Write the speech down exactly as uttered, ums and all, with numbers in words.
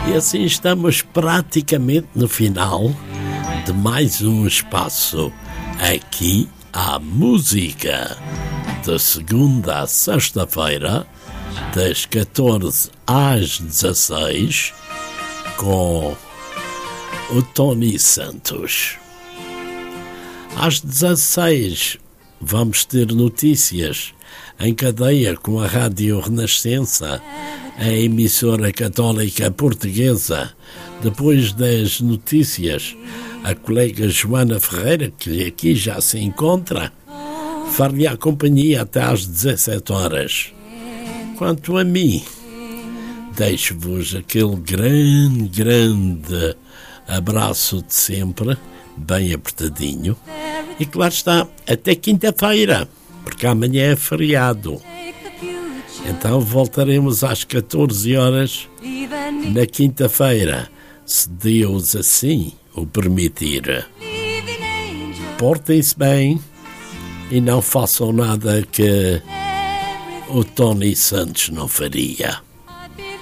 E assim estamos praticamente no final de mais um espaço aqui à música, de segunda a sexta-feira, das catorze às dezasseis, com o Tony Santos. Às dezasseis vamos ter notícias em cadeia com a Rádio Renascença, a emissora católica portuguesa. Depois das notícias, a colega Joana Ferreira, que aqui já se encontra, far-lhe a companhia até às dezassete horas. Quanto a mim, deixo-vos aquele grande, grande abraço de sempre, bem apertadinho. E claro está, até quinta-feira, porque amanhã é feriado. Então voltaremos às catorze horas na quinta-feira, se Deus assim o permitir. Portem-se bem e não façam nada que o Tony Santos não faria.